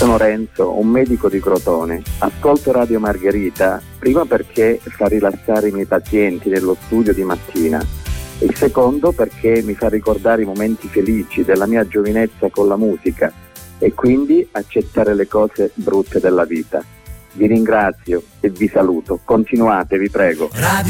Sono Renzo, un medico di Crotone. Ascolto Radio Margherita, prima perché fa rilassare i miei pazienti nello studio di mattina, e il secondo perché mi fa ricordare i momenti felici della mia giovinezza con la musica e quindi accettare le cose brutte della vita. Vi ringrazio e vi saluto. Continuate, vi prego.